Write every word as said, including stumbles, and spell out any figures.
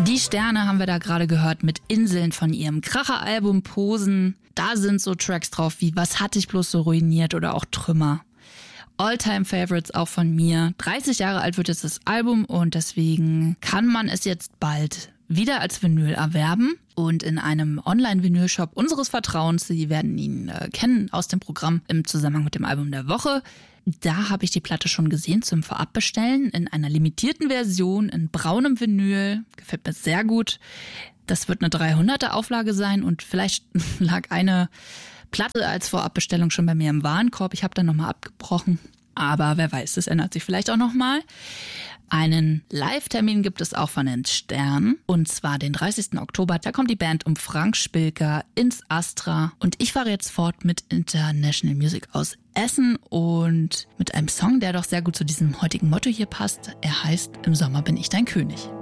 Die Sterne haben wir da gerade gehört mit Inseln von ihrem Kracher-Album Posen. Da sind so Tracks drauf wie Was hat dich bloß so ruiniert oder auch Trümmer. All-Time-Favorites auch von mir. dreißig Jahre alt wird jetzt das Album und deswegen kann man es jetzt bald wieder als Vinyl erwerben und in einem Online-Vinyl-Shop unseres Vertrauens. Sie werden ihn äh, kennen aus dem Programm im Zusammenhang mit dem Album der Woche. Da habe ich die Platte schon gesehen zum Vorabbestellen in einer limitierten Version in braunem Vinyl. Gefällt mir sehr gut. Das wird eine dreihunderter Auflage sein und vielleicht lag eine Platte als Vorabbestellung schon bei mir im Warenkorb. Ich habe dann nochmal abgebrochen, aber wer weiß, das ändert sich vielleicht auch nochmal. Einen Live-Termin gibt es auch von den Sternen und zwar den dreißigsten Oktober. Da kommt die Band um Frank Spilker ins Astra und ich fahre jetzt fort mit International Music aus Essen und mit einem Song, der doch sehr gut zu diesem heutigen Motto hier passt. Er heißt Im Sommer bin ich dein König.